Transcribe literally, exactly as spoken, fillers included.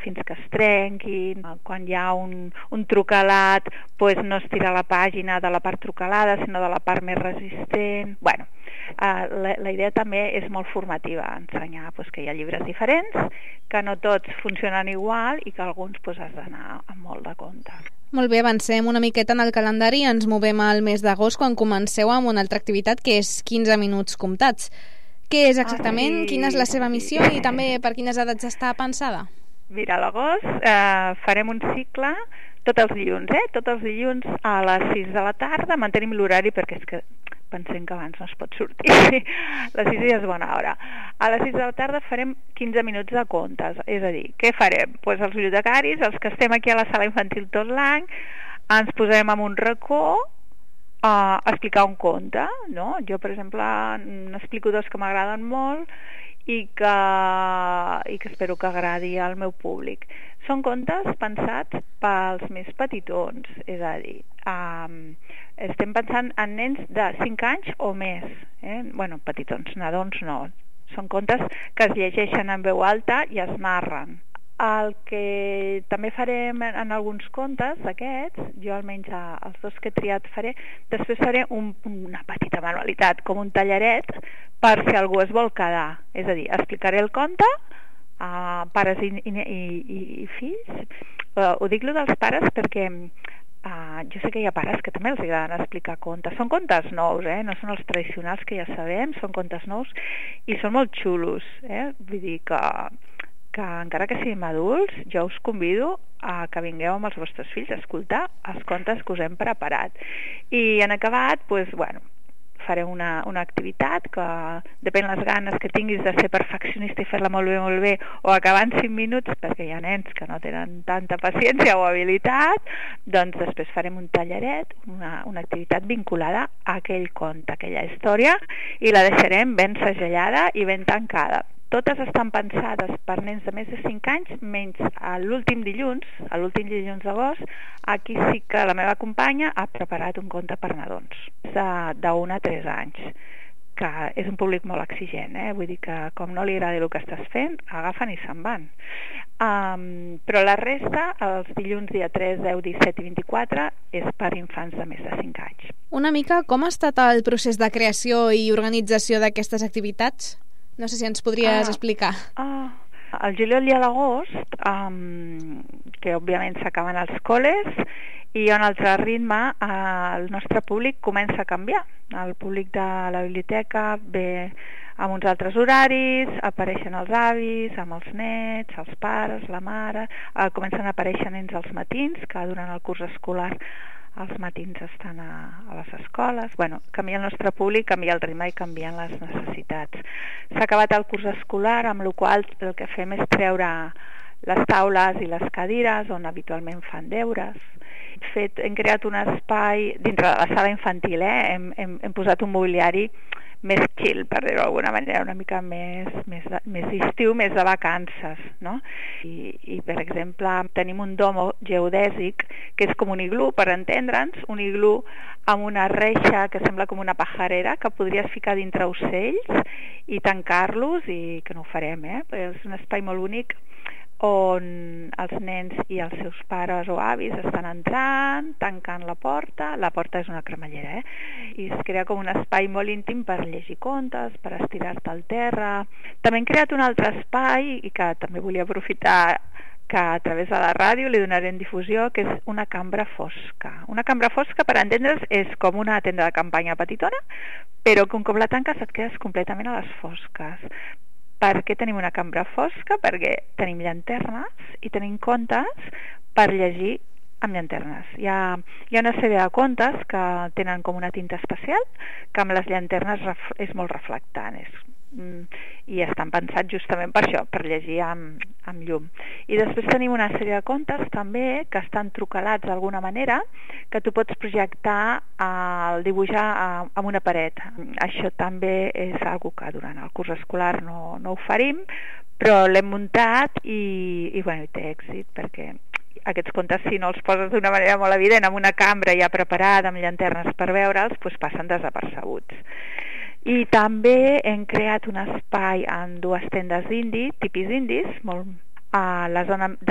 fins que es trenquin. Quan hi ha un, un trucalat, doncs no es tira la pàgina de la part trucalada, sinó de la part més resistent. Bueno, uh, la, la idea també és molt formativa, ensenyar doncs, que hi ha llibres diferents, que no tots funcionen igual i que alguns doncs, has d'anar amb molt de compte. Molt bé, avancem una miqueta en el calendari i ens movem al mes d'agost quan comenceu amb una altra activitat que és quinze minuts comptats. Què és exactament? Ah, sí. Quina és la seva missió i també per quines edats està pensada? Mira, a l'agost eh, farem un cicle tots els dilluns, eh? Tots els dilluns a les sis de la tarda, mantenim l'horari perquè és que pensem que abans no es pot sortir. Les sis ja és bona hora. A les sis de la tarda farem quinze minuts de contes. És a dir, què farem? Pues els bibliotecaris, els que estem aquí a la sala infantil tot l'any, ens posem en un racó a explicar un conte, no? Jo, per exemple, n'explico dos que m'agraden molt i que, i que espero que agradi al meu públic. Són contes pensats pels més petitons, és a dir, um, estem pensant en nens de cinc anys o més, eh? Bueno, petitons, nadons no, són contes que es llegeixen en veu alta i es narren. El que també farem en, en alguns contes d'aquests, jo almenys els dos que he triat faré, després faré un, una petita manualitat, com un tallaret, per si algú es vol quedar. És a dir, explicaré el conte a pares i, i, i, i fills. Uh, ho dic lo dels pares perquè uh, jo sé que hi ha pares que també els agraden explicar contes. Són contes nous, eh? No són els tradicionals que ja sabem, són contes nous i són molt xulos, eh? Vull dir que que encara que siguem adults, jo us convido a que vingueu amb els vostres fills a escoltar els contes que us hem preparat. I en acabat, doncs, bueno, faré una, una activitat que depèn les ganes que tinguis de ser perfeccionista i fer-la molt bé, molt bé, o acabar en cinc minuts, perquè hi ha nens que no tenen tanta paciència o habilitat, doncs després farem un tallaret, una, una activitat vinculada a aquell conte, a aquella història, i la deixarem ben segellada i ben tancada. Totes estan pensades per nens de més de cinc anys, menys a l'últim dilluns, a l'últim dilluns d'agost, aquí sí que la meva companya ha preparat un conte per nadons, d'un a tres anys, que és un públic molt exigent, eh? Vull dir que com no li agrada el que estàs fent, agafen i se'n van. Um, però la resta, els dilluns dia tres, deu, disset i vint-i-quatre, és per infants de més de cinc anys. Una mica, com ha estat el procés de creació i organització d'aquestes activitats? No sé si ens podries ah, explicar. Ah, al juliol i a l'agost, um, que òbviament s'acaben els col·les, i a un altre ritme eh, el nostre públic comença a canviar. El públic de la biblioteca ve amb uns altres horaris, apareixen els avis, amb els nets, els pares, la mare, eh, comencen a aparèixer nens als matins, que durant el curs escolar els matins estan a, a les escoles. Bueno, canvia el nostre públic, canvia el ritme i canvien les necessitats. S'ha acabat el curs escolar, amb la qual cosa el que fem és treure les taules i les cadires on habitualment fan deures. Fet, hem creat un espai dintre de la sala infantil, eh? hem, hem, hem posat un mobiliari més chill, per dir-ho d'alguna manera, una mica més, més, de, més d'estiu, més de vacances, no? I, i, per exemple, tenim un domo geodèsic, que és com un iglú, per entendre'ns, un iglú amb una reixa que sembla com una pajarera, que podries ficar dintre ocells i tancar-los, i que no ho farem, eh? És un espai molt bonic, on els nens i els seus pares o avis estan entrant, tancant la porta, la porta és una cremallera, eh? I es crea com un espai molt íntim per llegir contes, per estirar-te al terra. També hem creat un altre espai, i que també volia aprofitar que a través de la ràdio li donarem difusió, que és una cambra fosca. Una cambra fosca, per entendre's, és com una tenda de campanya petitona, però que un cop la tanques et quedes completament a les fosques. Per què tenim una cambra fosca? Perquè tenim llanternes i tenim contes per llegir amb llanternes. Hi ha, hi ha una sèrie de contes que tenen com una tinta especial, que amb les llanternes ref, és molt reflectant, és, mm, i estan pensats justament per això, per llegir amb, amb llum. I després tenim una sèrie de contes també que estan trucalats d'alguna manera, que tu pots projectar al dibuixar amb una paret. Això també és algo que durant el curs escolar no, no oferim, però l'hem muntat i, i, bueno, i té èxit, perquè aquests contes, si no els poses d'una manera molt evident amb una cambra ja preparada, amb llanternes per veure'ls, doncs passen desapercebuts. I també hem creat un espai amb dues tendes d'indi, tipis indis, molt a la zona de